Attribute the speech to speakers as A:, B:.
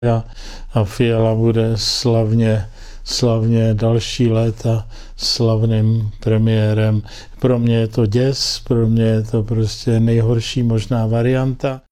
A: a Fiala bude slavně další léta slavným premiérem. Pro mě je to děs, pro mě je to prostě nejhorší možná varianta.